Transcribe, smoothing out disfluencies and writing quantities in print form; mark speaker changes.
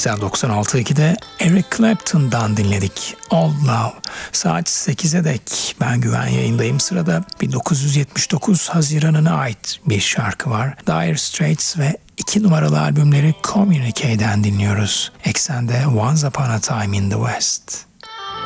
Speaker 1: 80-96-2'de Eric Clapton'dan dinledik Old Love. Saat 8'e dek ben Güven yayındayım. Sırada 1979 Haziran'ına ait bir şarkı var. Dire Straits ve 2 numaralı albümleri Communique'den dinliyoruz. Eksende Once Upon a Time in the West.